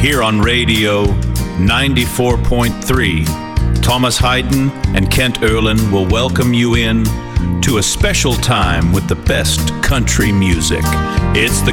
Here on Radio 94.3, Thomas Hayden and Kent Erlin will welcome you in to a special time with the best country music. It's the